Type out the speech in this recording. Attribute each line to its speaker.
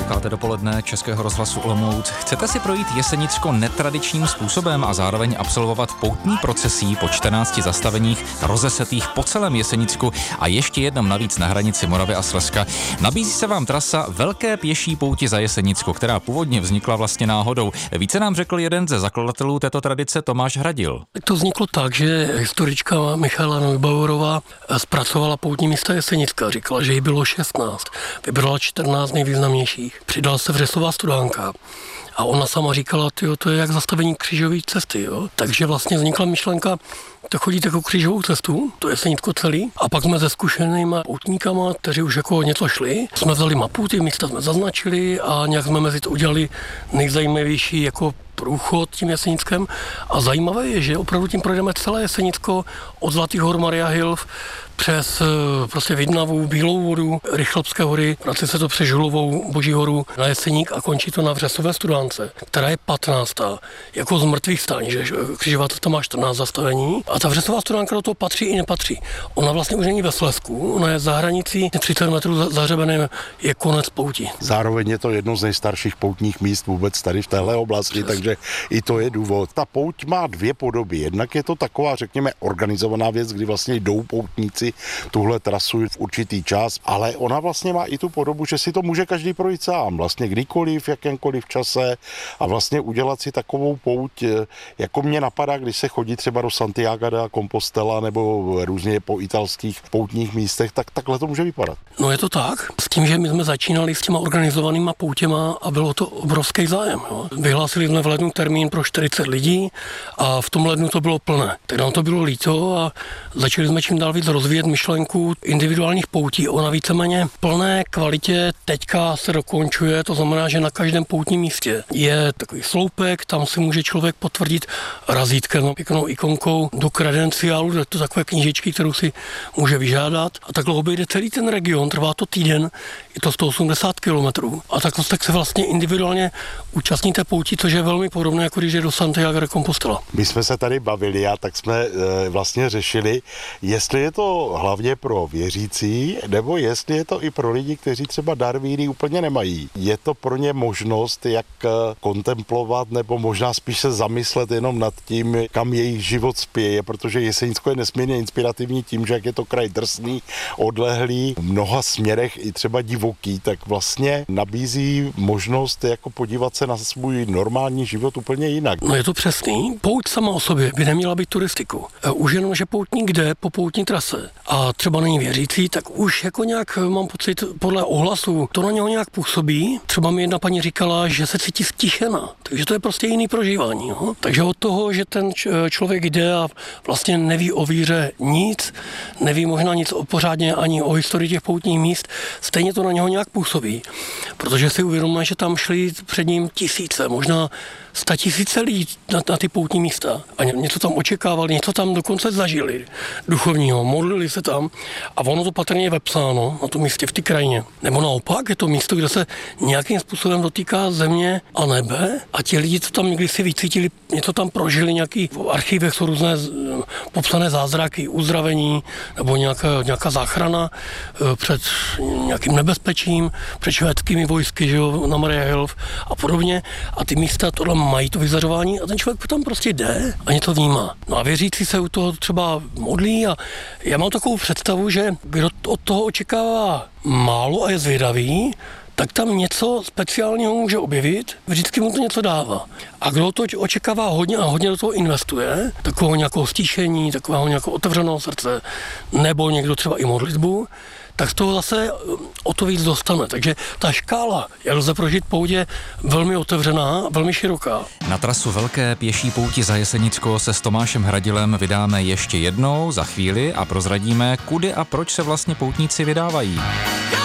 Speaker 1: Posloucháte Dopoledne Českého rozhlasu Olomouc. Chcete si projít Jesenicko netradičním způsobem a zároveň absolvovat poutní procesí po 14 zastaveních rozesetých po celém Jesenicku a ještě jednom navíc na hranici Moravy a Slezska? Nabízí se vám trasa Velké pěší pouti za Jesenicko, která původně vznikla vlastně náhodou. Více nám řekl jeden ze zakladatelů této tradice, Tomáš Hradil.
Speaker 2: To vzniklo tak, že historička Michaela Neubauerová zpracovala poutní místa Jesenicka. Říkala, že jí bylo 16. Vybrala 14 nejvýznamnějších. Přidala se Vřesová Studánka. A ona sama říkala, to je jak zastavení křížové cesty. Jo? Takže vlastně vznikla myšlenka, to chodí takovou křížovou cestu, to je Jesenicko celý. A pak jsme se zkušenýma poutníkama, kteří už jako něco šli, jsme vzali mapu, ty místa jsme zaznačili a nějak jsme mezi to udělali nejzajímavější jako průchod tím Jesenickem. A zajímavé je, že opravdu tím projdeme celé Jesenicko od Zlatých hor Maria Hilf přes prostě Vidnavu, Bílou vodu, Rychlebské hory, vrací se to přes Žulovou, Boží horu na Jeseník a končí to na Vřesové Studánce, která je 15. jako z mrtvých stání, že křižová cesta má 14 zastavení a ta Vřesová Studánka do toho patří i nepatří. Ona vlastně už není ve Slezsku, ona je za hranicí 30 metrů za hřebenem, je konec pouti.
Speaker 3: Zároveň je to jedno z nejstarších poutních míst vůbec tady v téhle oblasti, takže i to je důvod. Ta pouť má dvě podoby. Jednak je to taková, řekněme, organizovaná věc, kdy vlastně jdou poutníci tuhle trasu v určitý čas, ale ona vlastně má i tu podobu, že si to může každý projít sám, vlastně kdykoliv, v jakémkoliv čase a vlastně udělat si takovou pouť, jako mě napadá, když se chodí třeba do Santiago de Compostela nebo různě po italských poutních místech, tak takhle to může vypadat.
Speaker 2: No je to tak, s tím, že my jsme začínali s těma organizovanýma poutěma a bylo to obrovský zájem. Jo. Vyhlásili jsme v lednu termín pro 40 lidí a v tom lednu to bylo plné. Tak nám to bylo líto a začali jsme čím dál víc rozvíjet myšlenku individuálních poutí. Ona víceméně plné kvalitě teďka se dokončuje, to znamená, že na každém poutním místě je takový sloupek, tam si může člověk potvrdit razítkem, pěknou ikonkou do kredenciálu, to je takové knížečky, kterou si může vyžádat a takhle obejde celý ten region, trvá to týden, je to 180 kilometrů a tak se vlastně individuálně účastníte poutí, což je velmi podobné, jako když je do Santiago de Compostela.
Speaker 3: My jsme se tady bavili a tak jsme vlastně řešili, jestli je to hlavně pro věřící, nebo jestli je to i pro lidi, kteří třeba dar víry úplně nemají. Je to pro ně možnost, jak kontemplovat, nebo možná spíš se zamyslet jenom nad tím, kam jejich život spěje, protože Jesenicko je nesmírně inspirativní tím, že jak je to kraj drsný, odlehlý, v mnoha směrech i třeba divoký, tak vlastně nabízí možnost jako podívat se na svůj normální život úplně jinak.
Speaker 2: No je to přesný. Pouť sama o sobě by neměla být turistikou. Už jenom, že poutník jde po poutní trase a třeba není věřící, tak už jako nějak mám pocit podle ohlasu, to na něho nějak působí. Třeba mi jedna paní říkala, že se cítí stišena, takže to je prostě jiný prožívání. Jo? Takže od toho, že ten člověk jde a vlastně neví o víře nic, neví možná nic pořádně ani o historii těch poutních míst, stejně to na něho nějak působí. Protože si uvědomuje, že tam šli před ním tisíce, možná 100 000 lidí na ty poutní místa a něco tam očekávali, něco tam dokonce zažili duchovního, modlili se tam a ono to patrně je vepsáno na tom místě v té krajině. Nebo naopak je to místo, kde se nějakým způsobem dotýká země a nebe a ti lidi, co tam někdy si vycítili, něco tam prožili, nějaký v archivech jsou různé popsané zázraky, uzdravení nebo nějaká záchrana před nějakým nebezpečím, před švédskými vojsky, že jo, na Maria Hilf a podobně a ty místa tohle mají to vyzařování a ten člověk tam prostě jde a něco vnímá. No a věřící se u toho třeba modlí a já mám takovou představu, že kdo od toho očekává málo a je zvědavý, tak tam něco speciálního může objevit, vždycky mu to něco dává. A kdo to očekává hodně a hodně do toho investuje, takového nějakého stíšení, takového nějakého otevřeného srdce, nebo někdo třeba i modlitbu, tak z toho zase o to víc dostane. Takže ta škála, jak lze prožít pout, je velmi otevřená, velmi široká.
Speaker 1: Na trasu Velké pěší pouti za Jesenicko se s Tomášem Hradilem vydáme ještě jednou za chvíli a prozradíme, kudy a proč se vlastně poutníci vydávají.